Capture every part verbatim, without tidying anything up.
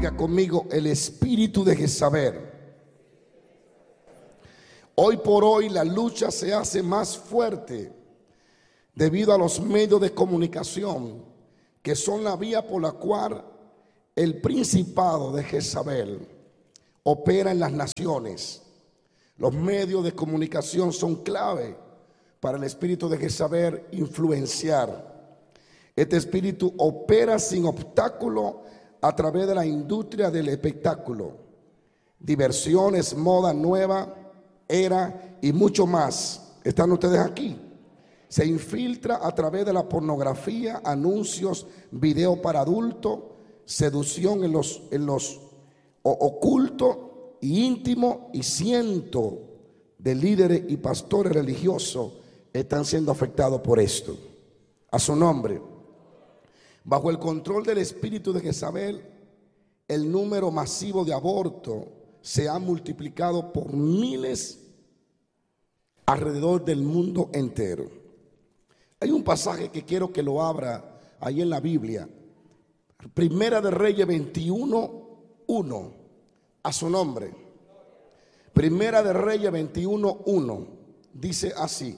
Diga conmigo, el espíritu de Jezabel. Hoy por hoy la lucha se hace más fuerte debido a los medios de comunicación, que son la vía por la cual el principado de Jezabel opera en las naciones. Los medios de comunicación son clave para el espíritu de Jezabel influenciar. Este espíritu opera sin obstáculo a través de la industria del espectáculo, diversiones, moda nueva, era y mucho más. ¿Están ustedes aquí? Se infiltra a través de la pornografía, anuncios, video para adultos, seducción en los, en los oculto y íntimo, y cientos de líderes y pastores religiosos están siendo afectados por esto. A su nombre. Bajo el control del espíritu de Jezabel, el número masivo de abortos se ha multiplicado por miles alrededor del mundo entero. Hay un pasaje que quiero que lo abra ahí en la Biblia. Primera de Reyes veintiuno, uno. A su nombre. Primera de Reyes veintiuno, uno. Dice así: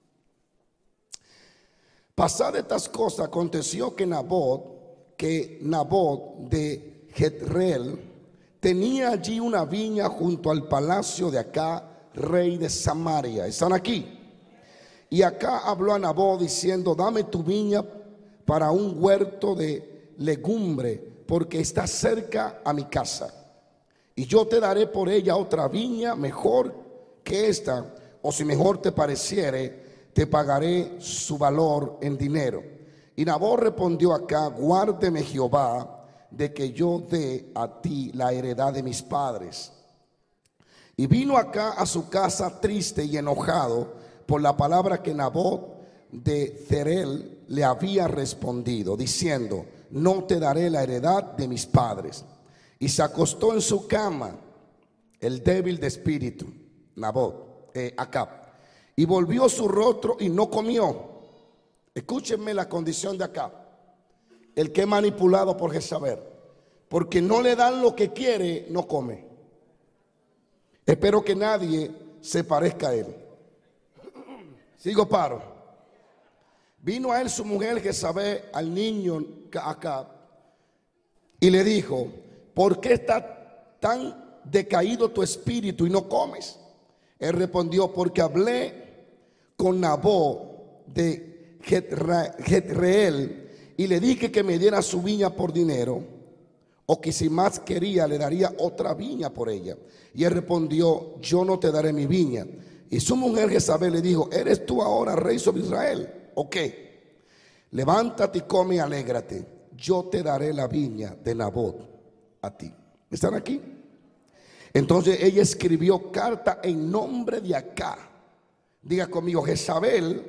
pasadas estas cosas, aconteció que Nabot, que Nabot de Jezreel tenía allí una viña junto al palacio de Acab, rey de Samaria. ¿Están aquí? Y Acab habló a Nabot diciendo: dame tu viña para un huerto de legumbre, porque está cerca a mi casa, y yo te daré por ella otra viña mejor que esta, o si mejor te pareciere, te pagaré su valor en dinero. Y Nabot respondió acá: guárdeme Jehová de que yo dé a ti la heredad de mis padres. Y vino acá a su casa triste y enojado por la palabra que Nabot de Jezreel le había respondido, diciendo: no te daré la heredad de mis padres. Y se acostó en su cama el débil de espíritu, Nabot, eh, Acab, y volvió su rostro y no comió. Escúchenme la condición de Acab, el que es manipulado por Jezabel, porque no le dan lo que quiere, no come. Espero que nadie se parezca a él. Sigo paro. Vino a él su mujer Jezabel al niño Acab y le dijo: ¿por qué está tan decaído tu espíritu y no comes? Él respondió: porque hablé con Nabot de Jezreel y le dije que me diera su viña por dinero, o que si más quería le daría otra viña por ella. Y él respondió: yo no te daré mi viña. Y su mujer Jezabel le dijo: ¿eres tú ahora rey sobre Israel? ¿O qué? Levántate y come y alégrate, yo te daré la viña de Nabot a ti. ¿Están aquí? Entonces ella escribió carta en nombre de Acab. Diga conmigo: Jezabel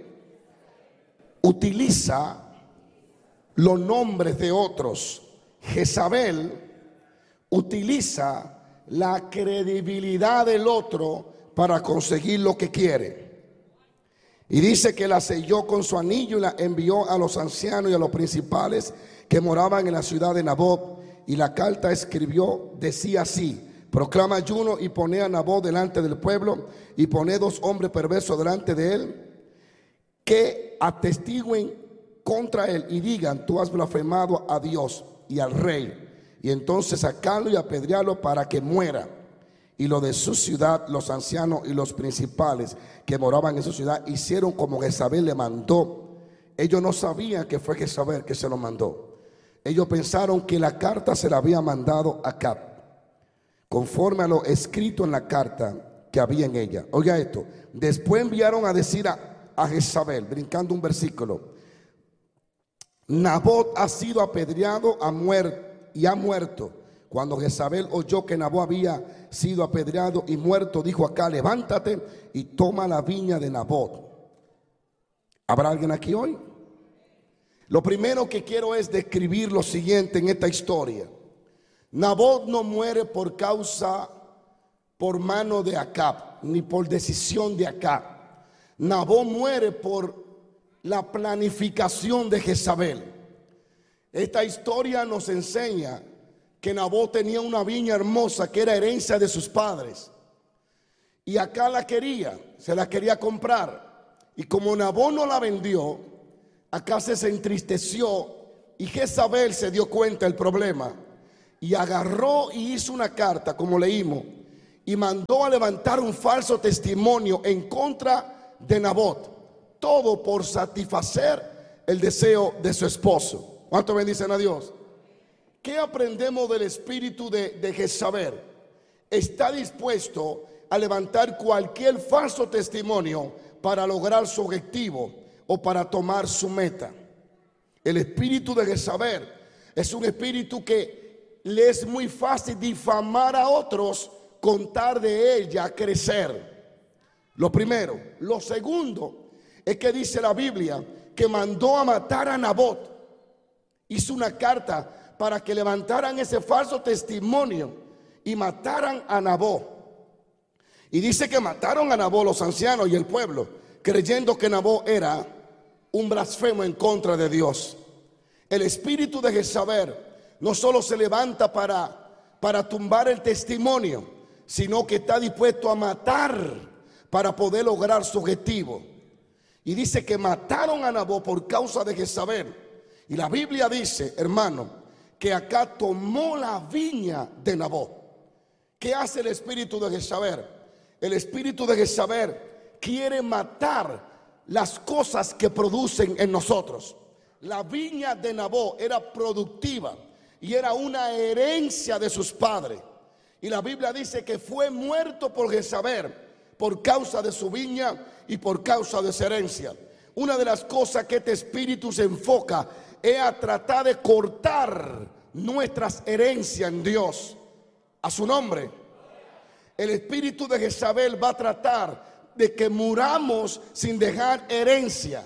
utiliza los nombres de otros. Jezabel utiliza la credibilidad del otro para conseguir lo que quiere. Y dice que la selló con su anillo y la envió a los ancianos y a los principales que moraban en la ciudad de Nabot. Y la carta escribió, decía así: proclama ayuno y pone a Nabot delante del pueblo, y pone dos hombres perversos delante de él, que atestiguen contra él y digan: tú has blasfemado a Dios y al rey. Y entonces sacarlo y apedrearlo para que muera. Y lo de su ciudad, los ancianos y los principales que moraban en su ciudad hicieron como Jezabel le mandó. Ellos no sabían que fue Jezabel que se lo mandó. Ellos pensaron que la carta se la había mandado a Acab, conforme a lo escrito en la carta que había en ella. Oiga esto: después enviaron a decir a, a Jezabel, brincando un versículo: Nabot ha sido apedreado a muer, y ha muerto. Cuando Jezabel oyó que Nabot había sido apedreado y muerto, dijo acá: levántate y toma la viña de Nabot. ¿Habrá alguien aquí hoy? Lo primero que quiero es describir lo siguiente en esta historia. Nabot no muere por causa, por mano de Acab, ni por decisión de Acab. Nabot muere por la planificación de Jezabel. Esta historia nos enseña que Nabot tenía una viña hermosa que era herencia de sus padres. Y acá la quería, se la quería comprar. Y como Nabot no la vendió, acá se entristeció y Jezabel se dio cuenta del problema. Y agarró y hizo una carta, como leímos, y mandó a levantar un falso testimonio en contra de Nabot. Todo por satisfacer el deseo de su esposo. ¿Cuánto bendicen a Dios? ¿Qué aprendemos del espíritu de, de Jezabel? Está dispuesto a levantar cualquier falso testimonio para lograr su objetivo o para tomar su meta. El espíritu de Jezabel es un espíritu que le es muy fácil difamar a otros, contar de ella, crecer. Lo primero. Lo segundo es que dice la Biblia que mandó a matar a Nabot. Hizo una carta para que levantaran ese falso testimonio y mataran a Nabot. Y dice que mataron a Nabot los ancianos y el pueblo, creyendo que Nabot era un blasfemo en contra de Dios. El espíritu de Jezabel no solo se levanta para, para tumbar el testimonio, sino que está dispuesto a matar para poder lograr su objetivo. Y dice que mataron a Nabot por causa de Jezabel. Y la Biblia dice, hermano, que acá tomó la viña de Nabot. ¿Qué hace el espíritu de Jezabel? El espíritu de Jezabel quiere matar las cosas que producen en nosotros. La viña de Nabot era productiva y era una herencia de sus padres. Y la Biblia dice que fue muerto por Jezabel por causa de su viña y por causa de su herencia. Una de las cosas que este espíritu se enfoca es a tratar de cortar nuestras herencias en Dios. A su nombre. El espíritu de Jezabel va a tratar de que muramos sin dejar herencia.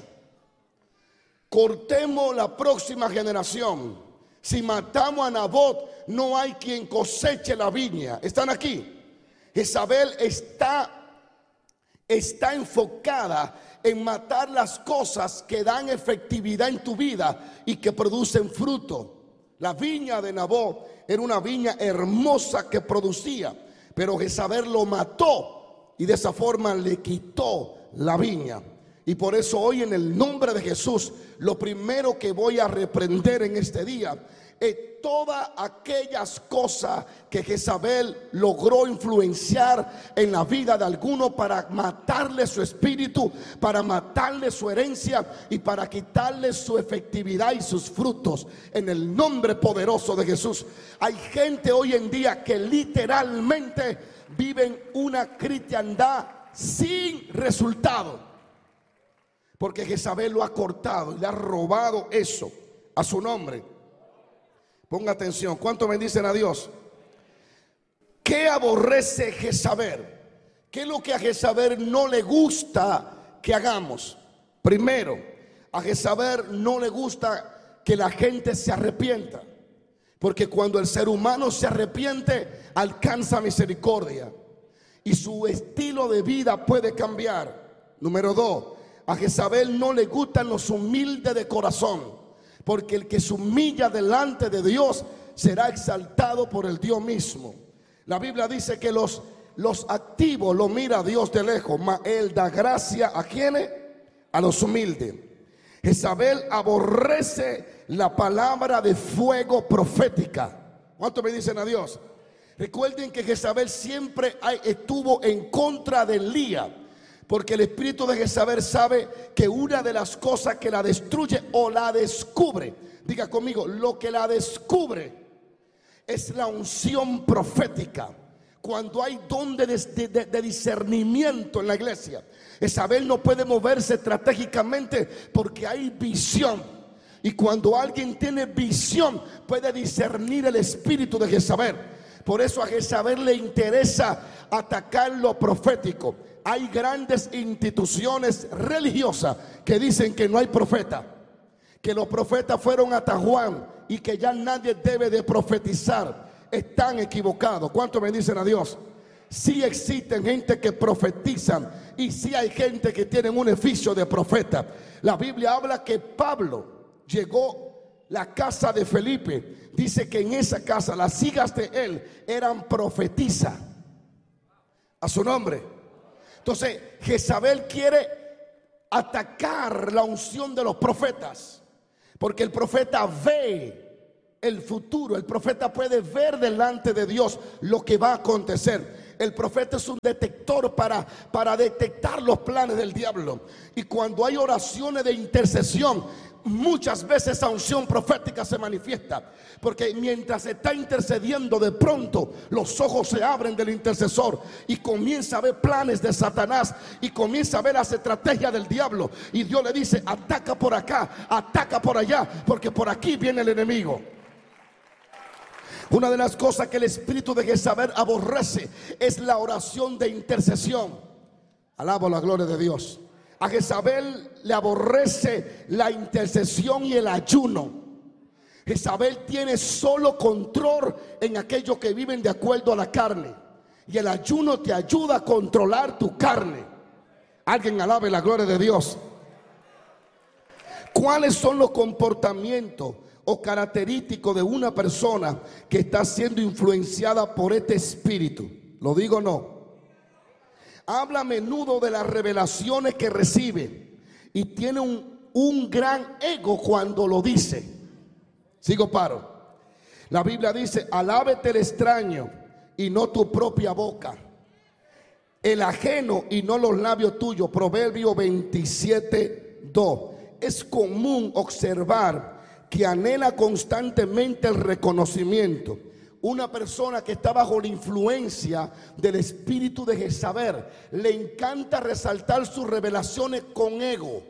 Cortemos la próxima generación. Si matamos a Nabot, no hay quien coseche la viña. ¿Están aquí? Jezabel está, está enfocada en matar las cosas que dan efectividad en tu vida y que producen fruto. La viña de Nabot era una viña hermosa que producía, pero Jezabel lo mató y de esa forma le quitó la viña. Y por eso hoy, en el nombre de Jesús, lo primero que voy a reprender en este día es todas aquellas cosas que Jezabel logró influenciar en la vida de alguno para matarle su espíritu, para matarle su herencia y para quitarle su efectividad y sus frutos. En el nombre poderoso de Jesús. Hay gente hoy en día que literalmente viven una cristiandad sin resultado, porque Jezabel lo ha cortado y le ha robado eso a su nombre. Ponga atención. ¿Cuánto bendicen a Dios? ¿Qué aborrece Jezabel? ¿Qué es lo que a Jezabel no le gusta que hagamos? Primero, a Jezabel no le gusta que la gente se arrepienta, porque cuando el ser humano se arrepiente, alcanza misericordia y su estilo de vida puede cambiar. Número dos, a Jezabel no le gustan los humildes de corazón, porque el que se humilla delante de Dios será exaltado por el Dios mismo. La Biblia dice que los, los activos lo mira Dios de lejos, mas Él da gracia a quienes, a los humildes. Jezabel aborrece la palabra de fuego profética. ¿Cuánto me dicen a Dios? Recuerden que Jezabel siempre estuvo en contra de Elías, porque el espíritu de Jezabel sabe que una de las cosas que la destruye o la descubre, diga conmigo, lo que la descubre es la unción profética. Cuando hay don de, de, de discernimiento en la iglesia, Jezabel no puede moverse estratégicamente porque hay visión. Y cuando alguien tiene visión, puede discernir el espíritu de Jezabel. Por eso a Jezabel le interesa atacar lo profético. Hay grandes instituciones religiosas que dicen que no hay profeta, que los profetas fueron hasta Juan y que ya nadie debe de profetizar. Están equivocados. ¿Cuánto bendicen a Dios? Sí existen gente que profetizan y sí hay gente que tienen un oficio de profeta. La Biblia habla que Pablo llegó la casa de Felipe, dice que en esa casa las hijas de él eran profetisas. A su nombre. Entonces Jezabel quiere atacar la unción de los profetas, porque el profeta ve el futuro. El profeta puede ver delante de Dios lo que va a acontecer. El profeta es un detector para, para detectar los planes del diablo. Y cuando hay oraciones de intercesión, muchas veces esa unción profética se manifiesta, porque mientras se está intercediendo, de pronto los ojos se abren del intercesor y comienza a ver planes de Satanás y comienza a ver las estrategias del diablo. Y Dios le dice: ataca por acá, ataca por allá, porque por aquí viene el enemigo. Una de las cosas que el espíritu de Jezabel aborrece es la oración de intercesión. Alabo la gloria de Dios. A Jezabel le aborrece la intercesión y el ayuno. Jezabel tiene solo control en aquellos que viven de acuerdo a la carne, y el ayuno te ayuda a controlar tu carne. Alguien alabe la gloria de Dios. ¿Cuáles son los comportamientos o característicos de una persona que está siendo influenciada por este espíritu? ¿Lo digo o no? Habla a menudo de las revelaciones que recibe y tiene un, un gran ego cuando lo dice. Sigo paro. La Biblia dice: alábete el extraño y no tu propia boca, el ajeno y no los labios tuyos. Proverbio veintisiete, dos. Es común observar que anhela constantemente el reconocimiento. Una persona que está bajo la influencia del espíritu de Jezabel le encanta resaltar sus revelaciones con ego,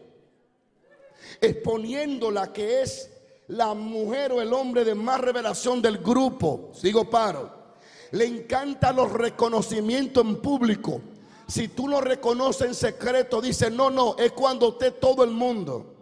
exponiéndola que es la mujer o el hombre de más revelación del grupo. Sigo paro. Le encanta los reconocimientos en público. Si tú lo reconoces en secreto, dice: no, no, es cuando esté todo el mundo.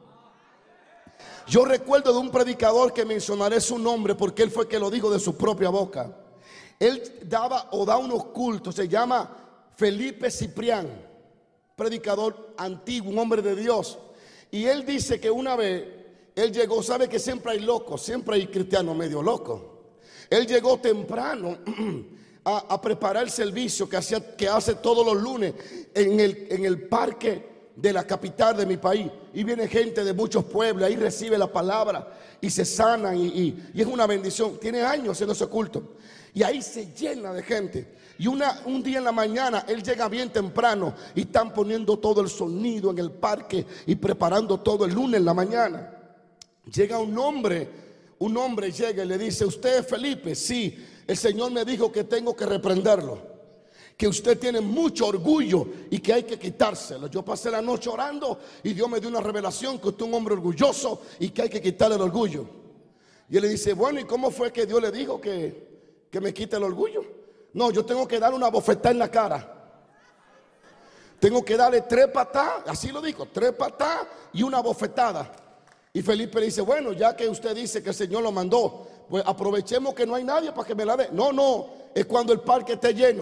Yo recuerdo de un predicador que mencionaré su nombre porque él fue que lo dijo de su propia boca. Él daba o da unos cultos, se llama Felipe Ciprián, predicador antiguo, un hombre de Dios. Y él dice que una vez él llegó, sabe que siempre hay locos, siempre hay cristianos medio locos. Él llegó temprano a, a preparar el servicio que, hacía, que hace todos los lunes en el, en el parque de la capital de mi país, y viene gente de muchos pueblos, ahí recibe la palabra y se sanan y, y, y es una bendición. Tiene años haciendo ese culto y ahí se llena de gente. Y una, un día en la mañana él llega bien temprano y están poniendo todo el sonido en el parque y preparando todo. El lunes en la mañana llega un hombre, un hombre llega y le dice: ¿usted es Felipe? Sí. El Señor me dijo que tengo que reprenderlo, que usted tiene mucho orgullo y que hay que quitárselo. Yo pasé la noche orando y Dios me dio una revelación que usted es un hombre orgulloso y que hay que quitarle el orgullo. Y él le dice: bueno, ¿y cómo fue que Dios le dijo que, que me quite el orgullo? No, yo tengo que darle una bofetada en la cara. Tengo que darle tres patadas, así lo dijo, tres patadas y una bofetada. Y Felipe le dice: bueno, ya que usted dice que el Señor lo mandó, pues aprovechemos que no hay nadie para que me la dé. No, no, es cuando el parque esté lleno.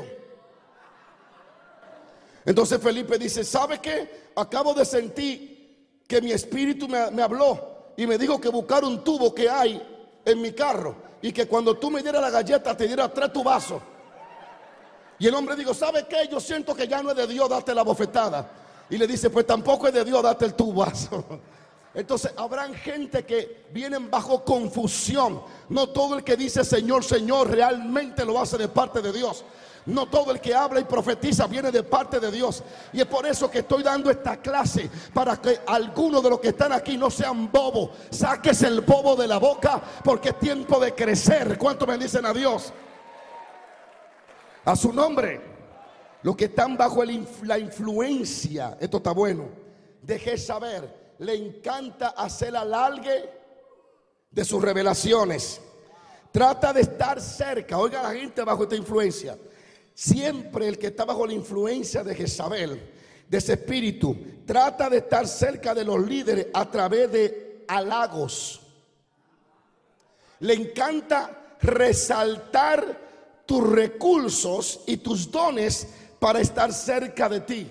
Entonces Felipe dice: ¿sabe qué? Acabo de sentir que mi espíritu me, me habló y me dijo que buscar un tubo que hay en mi carro y que cuando tú me dieras la galleta te diera tres tubazos. Y el hombre dijo: ¿sabe qué? Yo siento que ya no es de Dios darte la bofetada. Y le dice: pues tampoco es de Dios darte el tubazo. Entonces habrán gente que vienen bajo confusión. No todo el que dice Señor, Señor realmente lo hace de parte de Dios. No todo el que habla y profetiza viene de parte de Dios. Y es por eso que estoy dando esta clase, para que algunos de los que están aquí no sean bobos. Sáquese el bobo de la boca, porque es tiempo de crecer. ¿Cuántos bendicen a Dios? A su nombre. Los que están bajo el, la influencia, esto está bueno, de Jezabel, le encanta hacer alargue de sus revelaciones. Trata de estar cerca. Oiga, la gente bajo esta influencia. Siempre el que está bajo la influencia de Jezabel, de ese espíritu, trata de estar cerca de los líderes a través de halagos. Le encanta resaltar tus recursos y tus dones para estar cerca de ti.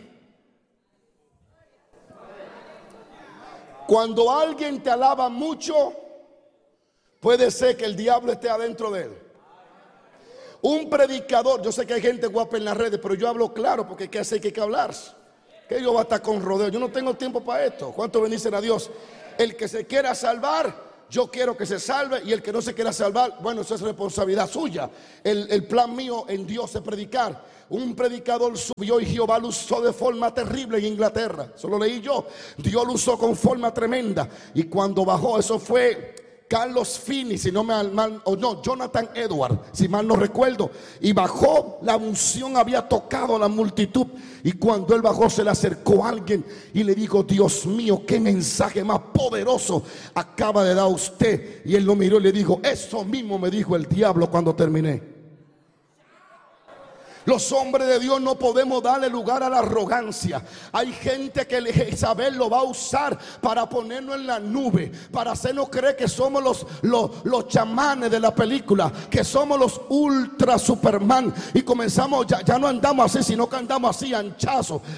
Cuando alguien te alaba mucho, puede ser que el diablo esté adentro de él. Un predicador, yo sé que hay gente guapa en las redes, pero yo hablo claro porque ¿qué hace? Que hay que hablar. Que yo voy a estar con rodeo. Yo no tengo tiempo para esto. ¿Cuánto bendicen a Dios? El que se quiera salvar, yo quiero que se salve. Y el que no se quiera salvar, bueno, eso es responsabilidad suya. El, el plan mío en Dios es predicar. Un predicador subió y Jehová lo usó de forma terrible en Inglaterra. Eso lo leí yo. Dios lo usó con forma tremenda. Y cuando bajó, eso fue Carlos Finney, si no me mal, o no, Jonathan Edwards, si mal no recuerdo. Y bajó, la unción había tocado a la multitud. Y cuando él bajó, se le acercó a alguien y le dijo: Dios mío, qué mensaje más poderoso acaba de dar usted. Y él lo miró y le dijo: eso mismo me dijo el diablo cuando terminé. Los hombres de Dios no podemos darle lugar a la arrogancia. Hay gente que Jezabel lo va a usar para ponernos en la nube, para hacernos creer que somos los, los, los chamanes de la película, que somos los ultra superman. Y comenzamos, ya, ya no andamos así, sino que andamos así, anchazos.